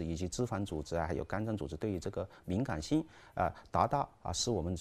以及脂肪组织还有肝脏组织对于这个敏感性达到使我们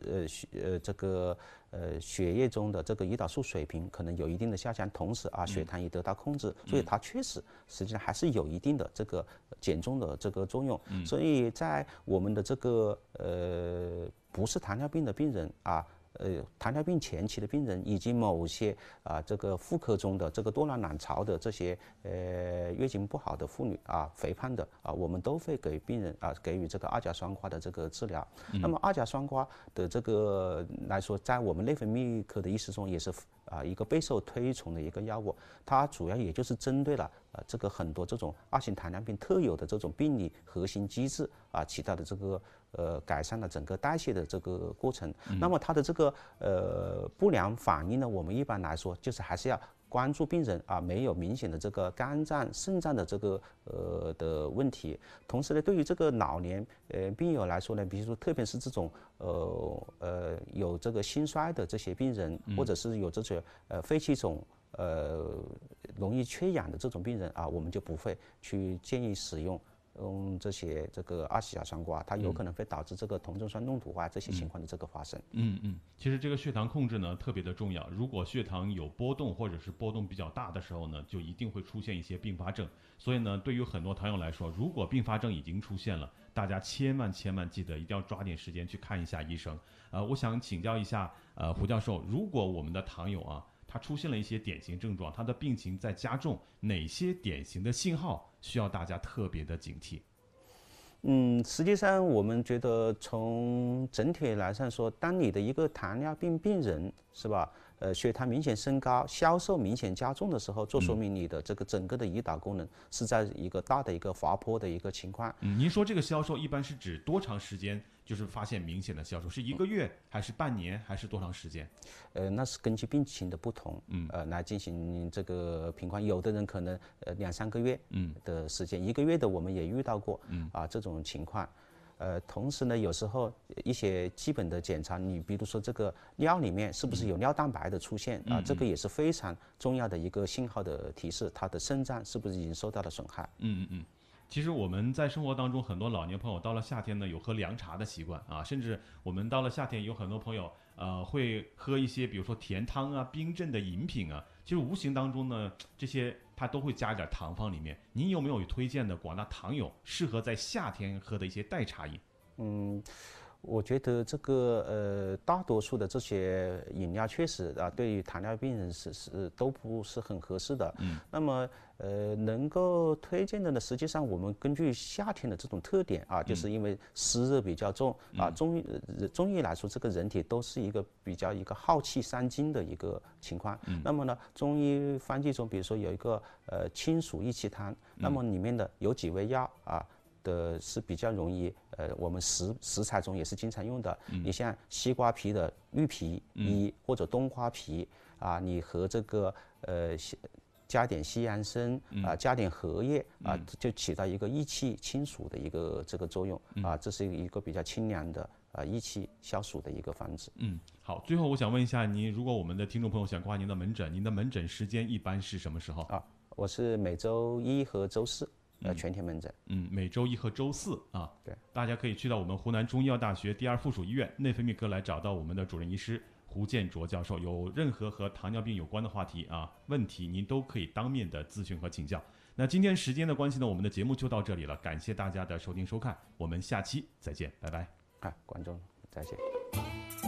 血液中的这个胰岛素水平可能有一定的下降，同时血糖也得到控制，所以它确实实际上还是有一定的这个减重的这个作用。所以在我们的这个不是糖尿病的病人糖尿病前期的病人以及某些这个妇科中的这个多囊卵巢的这些月经不好的妇女肥胖的我们都会给病人给予这个二甲双胍的这个治疗。那么二甲双胍的这个来说，在我们内分泌科的医师中也是一个备受推崇的一个药物，它主要也就是针对了这个很多这种二型糖尿病特有的这种病理核心机制起到的这个改善了整个代谢的这个过程。那么它的这个不良反应呢，我们一般来说就是还是要关注病人没有明显的这个肝脏、肾脏的这个的问题。同时呢，对于这个老年病友来说呢，比如说特别是这种有这个心衰的这些病人，或者是有这些肺气肿容易缺氧的这种病人我们就不会去建议使用这些这个二甲双胍，它有可能会导致这个酮症酸中毒这些情况的这个发生。 其实这个血糖控制呢特别的重要，如果血糖有波动或者是波动比较大的时候呢，就一定会出现一些并发症。所以呢，对于很多糖友来说，如果并发症已经出现了，大家千万记得一定要抓点时间去看一下医生。我想请教一下胡教授，如果我们的糖友他出现了一些典型症状，他的病情在加重，哪些典型的信号需要大家特别的警惕？ 实际上我们觉得从整体来上说，当你的一个糖尿病病人是吧，血糖明显升高，消瘦明显加重的时候，就说明你的这个整个的胰岛功能是在一个大的一个滑坡的一个情况。 您说这个消瘦一般是指多长时间就是发现明显的消瘦，是1个月还是半年还是多长时间？ 那是根据病情的不同来进行这个评判。有的人可能2-3个月的时间，1个月的我们也遇到过这种情况。同时呢，有时候一些基本的检查，你比如说这个尿里面是不是有尿蛋白的出现这个也是非常重要的一个信号的提示，它的肾脏是不是已经受到了损害。 其实我们在生活当中，很多老年朋友到了夏天呢，有喝凉茶的习惯甚至我们到了夏天，有很多朋友会喝一些比如说甜汤冰镇的饮品其实无形当中呢，这些它都会加一点糖放里面。您有没有推荐的广大糖友适合在夏天喝的一些代茶饮？ 我觉得这个大多数的这些饮料确实对于糖尿病人都不是很合适的。那么能够推荐的呢，实际上我们根据夏天的这种特点就是因为湿热比较重中医来说，这个人体都是一个比较耗气伤津的一个情况。那么呢，中医方剂中，比如说有一个清暑益气汤，那么里面的有几味药的是比较容易我们食材中也是经常用的。你像西瓜皮的绿皮或者冬瓜皮你和这个加点西洋参加点荷叶就起到一个益气清暑的一个这个作用这是一个比较清凉的益气消暑的一个方子。 好，最后我想问一下您，如果我们的听众朋友想挂您的门诊，您的门诊时间一般是什么时候？ 我是每周1和周4全天门诊。 每周1和周4 对， 大家可以去到我们湖南中医药大学第2附属医院内分泌科来找到我们的主任医师胡建卓教授，有任何和糖尿病有关的话题问题您都可以当面的咨询和请教。那今天时间的关系呢，我们的节目就到这里了，感谢大家的收听收看，我们下期再见，拜拜。 观众再见。